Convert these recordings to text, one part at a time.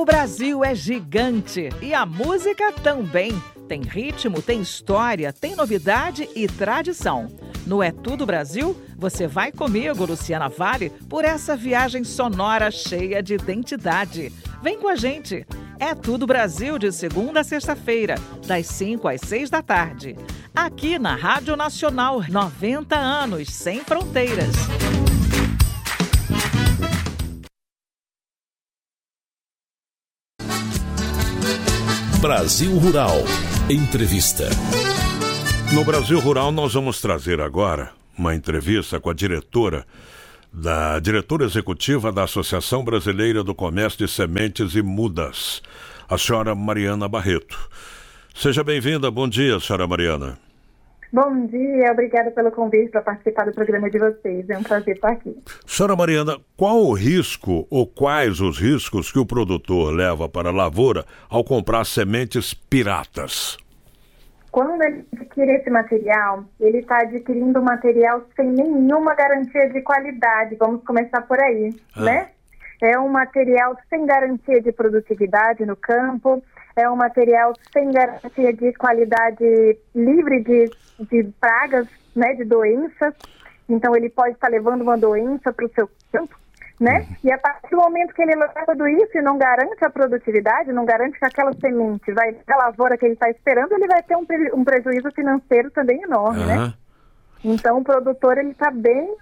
O Brasil é gigante e a música também. Tem ritmo, tem história, tem novidade e tradição. No É Tudo Brasil, você vai comigo, Luciana Vale, por essa viagem sonora cheia de identidade. Vem com a gente. É Tudo Brasil, de segunda a sexta-feira, das 5 às 6 da tarde. Aqui na Rádio Nacional, 90 anos sem fronteiras. Brasil Rural. Entrevista. No Brasil Rural, nós vamos trazer agora uma entrevista com a diretora executiva da Associação Brasileira do Comércio de Sementes e Mudas, a senhora Mariana Barreto. Seja bem-vinda. Bom dia, senhora Mariana. Bom dia, obrigada pelo convite para participar do programa de vocês. É um prazer estar aqui. Senhora Mariana, qual o risco ou quais os riscos que o produtor leva para a lavoura ao comprar sementes piratas? Quando ele adquire esse material, ele está adquirindo um material sem nenhuma garantia de qualidade. Vamos começar por aí, né? É um material sem garantia de produtividade no campo, é um material sem garantia de qualidade, livre de pragas, né, de doenças. Então ele pode estar levando uma doença para o seu campo, né? E a partir do momento que ele leva tudo isso e não garante a produtividade, não garante que aquela semente vai para a lavoura que ele está esperando, ele vai ter um prejuízo financeiro também enorme, né? Então o produtor, ele está bem,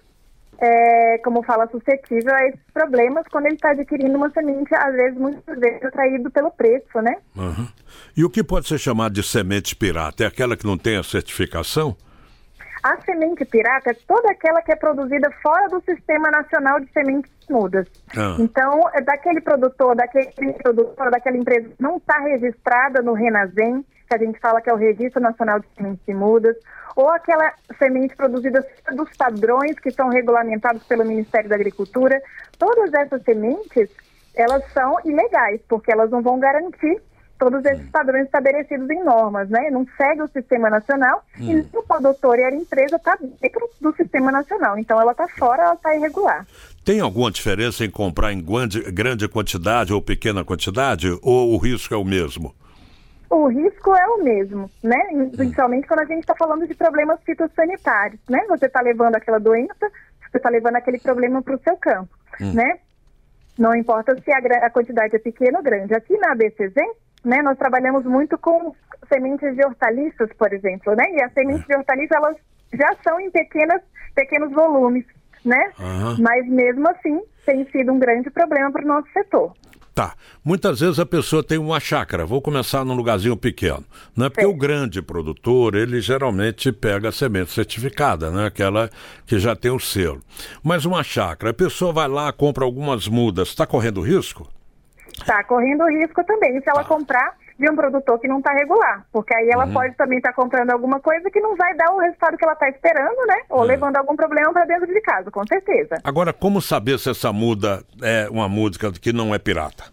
como fala, suscetível a esses problemas quando ele está adquirindo uma semente, às vezes, muitas vezes, atraído pelo preço, né? E o que pode ser chamado de semente pirata? É aquela que não tem a certificação? A semente pirata é toda aquela que é produzida fora do Sistema Nacional de Sementes Mudas. Então, daquele produtor, daquela empresa que não está registrada no RENASEM, que a gente fala que é o Registro Nacional de Sementes e Mudas, ou aquela semente produzida dos padrões que são regulamentados pelo Ministério da Agricultura. Todas essas sementes, elas são ilegais, porque elas não vão garantir todos esses padrões estabelecidos em normas, né? Não segue o Sistema Nacional e o produtor e a empresa está dentro do Sistema Nacional. Então ela está fora, ela está irregular. Tem alguma diferença em comprar em grande quantidade ou pequena quantidade, ou o risco é o mesmo? O risco é o mesmo, né? Principalmente quando a gente está falando de problemas fitossanitários, né? Você está levando aquela doença, você está levando aquele problema para o seu campo, né? Não importa se a quantidade é pequena ou grande. Aqui na ABCZ, né, nós trabalhamos muito com sementes de hortaliças, por exemplo, né? E as sementes de hortaliças, elas já são em pequenos volumes, né? Mas mesmo assim, tem sido um grande problema para o nosso setor. Tá. Muitas vezes a pessoa tem uma chácara, vou começar num lugarzinho pequeno, né? Porque o grande produtor, ele geralmente pega a semente certificada, né? Aquela que já tem o selo. Mas uma chácara, a pessoa vai lá, compra algumas mudas, está correndo risco? Está correndo risco também, se ela comprar de um produtor que não está regular, porque aí ela pode também estar comprando alguma coisa que não vai dar o resultado que ela está esperando, né? Ou levando algum problema para dentro de casa, com certeza. Agora, como saber se essa muda é uma música que não é pirata?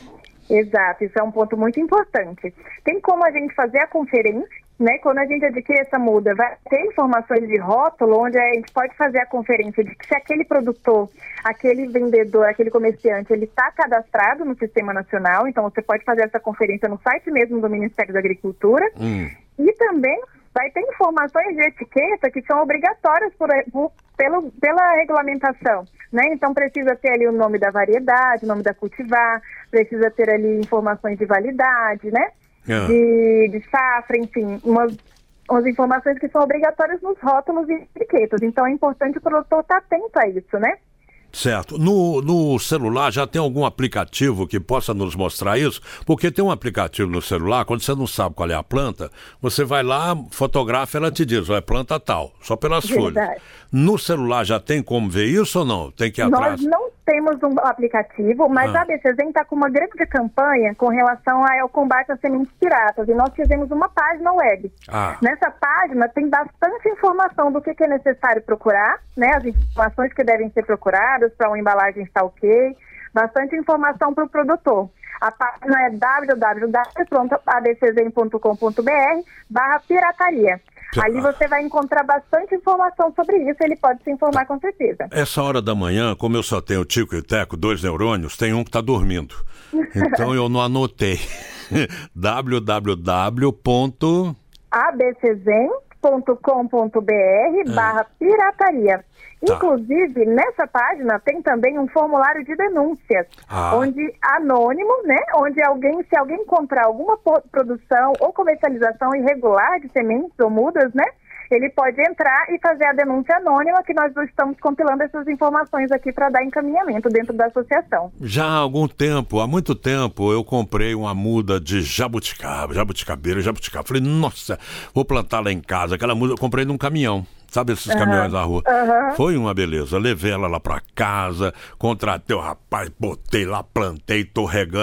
Exato, isso é um ponto muito importante. Tem como a gente fazer a conferência, né? Quando a gente adquire essa muda, vai ter informações de rótulo, onde a gente pode fazer a conferência de que se aquele produtor, aquele vendedor, aquele comerciante, ele está cadastrado no Sistema Nacional. Então você pode fazer essa conferência no site mesmo do Ministério da Agricultura. E também vai ter informações de etiqueta que são obrigatórias pela regulamentação, né? Então precisa ter ali o nome da variedade, o nome da cultivar, precisa ter ali informações de validade, né? De safra, enfim, umas informações que são obrigatórias nos rótulos e etiquetas. Então é importante o produtor estar atento a isso, né? Certo. No celular já tem algum aplicativo que possa nos mostrar isso? Porque tem um aplicativo no celular, quando você não sabe qual é a planta, você vai lá, fotografa, ela te diz, é planta tal, só pelas folhas. No celular já tem como ver isso ou não? Tem que ir atrás? Nós não temos um aplicativo, mas a ABCZ está com uma grande campanha com relação ao combate às sementes piratas, e nós fizemos uma página web. Nessa página tem bastante informação do que é necessário procurar, né? As informações que devem ser procuradas para uma embalagem estar ok, bastante informação para o produtor. A página é www.abcz.com.br/pirataria. Ali você vai encontrar bastante informação sobre isso, ele pode se informar com certeza. Essa hora da manhã, como eu só tenho Tico e Teco, 2 neurônios, tem um que está dormindo. Então eu não anotei. www.abczen.com.br/pirataria. Tá. Inclusive, nessa página tem também um formulário de denúncias, onde anônimo, né? Onde se alguém encontrar alguma produção ou comercialização irregular de sementes ou mudas, né? Ele pode entrar e fazer a denúncia anônima, que nós estamos compilando essas informações aqui para dar encaminhamento dentro da associação. Já há muito tempo, eu comprei uma muda de jabuticabeira. Falei, nossa, vou plantar lá em casa. Aquela muda eu comprei num caminhão. Sabe esses caminhões da rua? Foi uma beleza. Levei ela lá pra casa, contratei o rapaz, botei lá, plantei, tô regando.